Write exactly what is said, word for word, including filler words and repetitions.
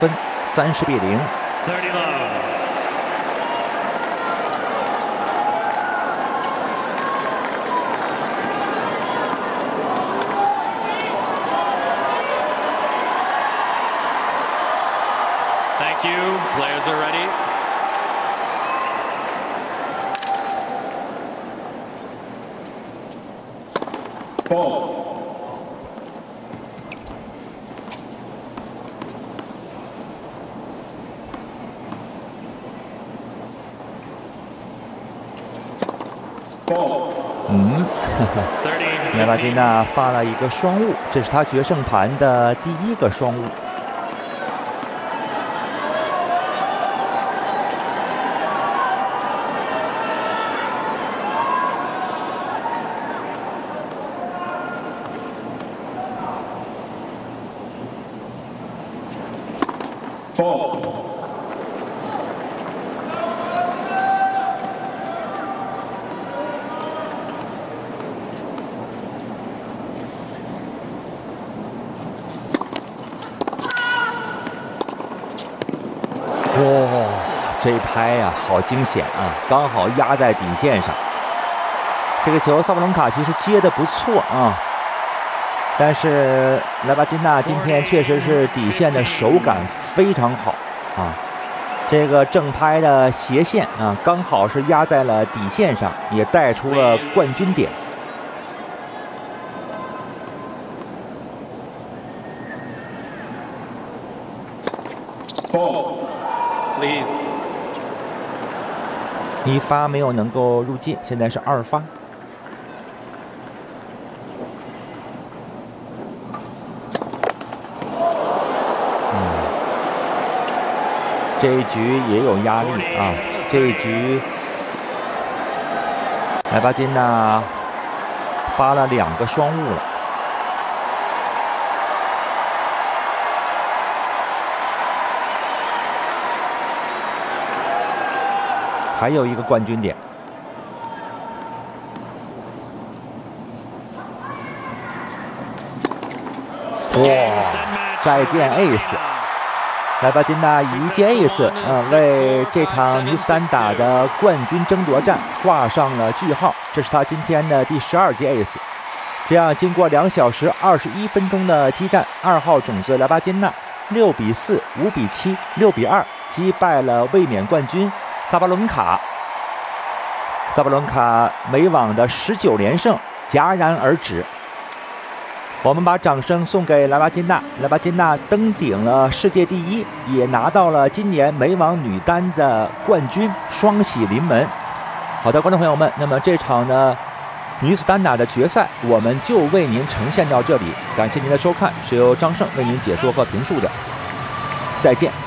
分，三十比零。 Thank you. Players are ready. Ball. Ball. 嗯，莱巴金娜发了一个双误，这是他决胜盘的第一个双误。 Ball. 哇，这一拍呀、啊，好惊险啊！刚好压在底线上。这个球萨布隆卡其实接的不错啊，但是莱巴金娜今天确实是底线的手感非常好啊。这个正拍的斜线啊，刚好是压在了底线上，也带出了冠军点。 Ball. Please. 一发没有能够入界，现在是二发。嗯，这一局也有压力啊！这一局莱巴金娜发了两个双误了。还有一个冠军点，哇！再见 ace， 莱巴金娜以一记 ace， 嗯，为这场女子单打的冠军争夺战画上了句号。这是她今天的第十二记 ace。这样，经过两小时二十一分钟的激战，二号种子莱巴金娜六比四、五比七、六比二击败了卫冕冠军萨巴伦卡。萨巴伦卡美网的十九连胜戛然而止。我们把掌声送给莱巴金娜，莱巴金娜登顶了世界第一，也拿到了今年美网女单的冠军，双喜临门。好的，观众朋友们，那么这场呢女子单打的决赛我们就为您呈现到这里，感谢您的收看，是由张胜为您解说和评述的，再见。